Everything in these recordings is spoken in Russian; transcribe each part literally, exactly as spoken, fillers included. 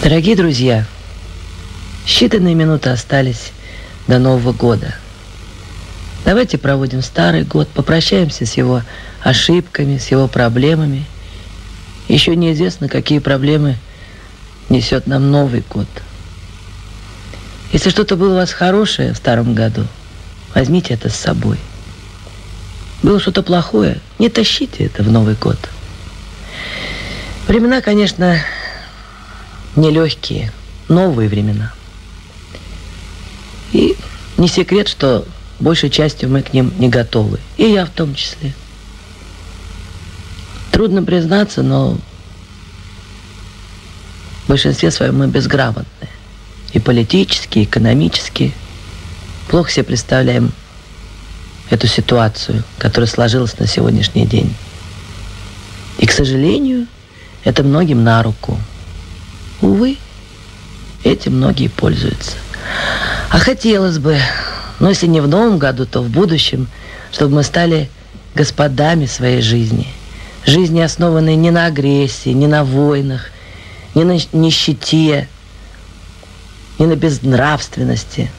Дорогие друзья, считанные минуты остались до Нового года. Давайте проводим старый год, попрощаемся с его ошибками, с его проблемами. Еще неизвестно, какие проблемы несет нам Новый год. Если что-то было у вас хорошее в старом году, возьмите это с собой. Было что-то плохое, не тащите это в Новый год. Времена, конечно, нелегкие, новые времена. И не секрет, что большей частью мы к ним не готовы. И я в том числе. Трудно признаться, но в большинстве своем мы безграмотные. И политически, и экономически. Плохо себе представляем эту ситуацию, которая сложилась на сегодняшний день. И, к сожалению, это многим на руку. Увы, этим многие пользуются. А хотелось бы, но если не в новом году, то в будущем, чтобы мы стали господами своей жизни. Жизни, основанной не на агрессии, не на войнах, не на нищете, не на безнравственности,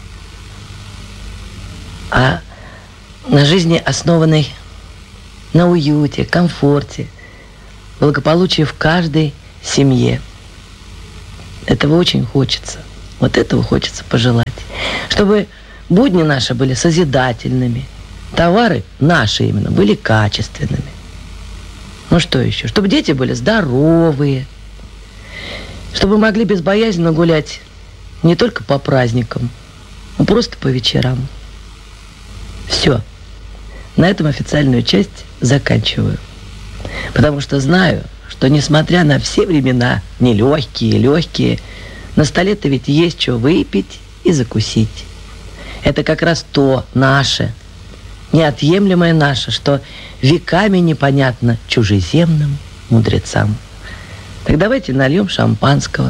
а на жизни, основанной на уюте, комфорте, благополучии в каждой семье. Этого очень хочется. Вот этого хочется пожелать. Чтобы будни наши были созидательными, товары наши именно были качественными. Ну что еще? Чтобы дети были здоровые, чтобы могли безбоязненно гулять не только по праздникам, но просто по вечерам. Все. На этом официальную часть заканчиваю. Потому что знаю, что несмотря на все времена, нелегкие, легкие, на столе-то ведь есть что выпить и закусить. Это как раз то наше, неотъемлемое наше, что веками непонятно чужеземным мудрецам. Так давайте нальем шампанского.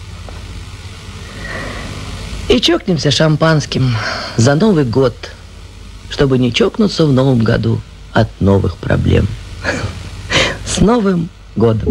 И чокнемся шампанским за Новый год, чтобы не чокнуться в Новом году от новых проблем. С Новым годом!